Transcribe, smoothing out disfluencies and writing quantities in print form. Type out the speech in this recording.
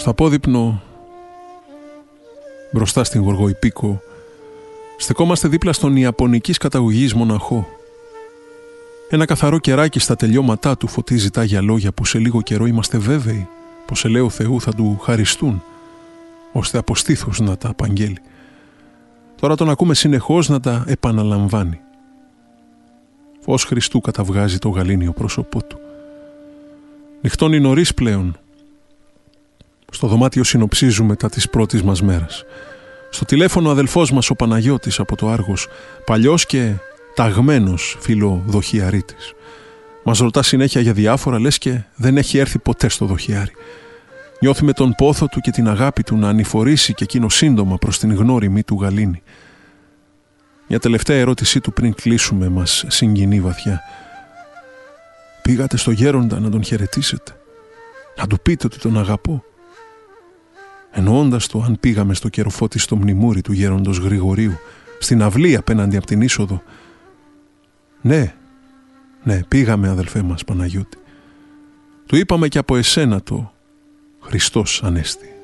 Στο απόδειπνο, μπροστά στην Γοργοϊππίκο, στεκόμαστε δίπλα στον ιαπωνικής καταγωγής μοναχό. Ένα καθαρό κεράκι στα τελειώματά του φωτίζει τάγια λόγια που σε λίγο καιρό είμαστε βέβαιοι πως ελέου Θεού θα του χαριστούν, ώστε από στήθος να τα απαγγέλει. Τώρα τον ακούμε συνεχώς να τα επαναλαμβάνει. Φως Χριστού καταβγάζει το γαλήνιο πρόσωπό του. Νυχτώνει νωρίς πλέον. Στο δωμάτιο συνοψίζουμε τα της πρώτης μας μέρας. Στο τηλέφωνο ο αδελφός μας ο Παναγιώτης από το Άργος, παλιός και ταγμένος φιλοδοχιαρίτης. Μας ρωτά συνέχεια για διάφορα, λες και δεν έχει έρθει ποτέ στο δοχιάρι. Νιώθουμε τον πόθο του και την αγάπη του να ανηφορήσει και εκείνο σύντομα προς την γνώριμη του γαλήνη. Μια τελευταία ερώτησή του πριν κλείσουμε μας συγκινεί βαθιά. Πήγατε στο γέροντα να τον χαιρετήσετε, να του πείτε ότι τον αγαπώ? Εννοώντας το αν πήγαμε στο κεροφώτη στο μνημούρι του γέροντος Γρηγορίου, στην αυλή απέναντι από την είσοδο. Ναι, πήγαμε αδελφέ μας Παναγιώτη. Του είπαμε και από εσένα το Χριστός Ανέστη.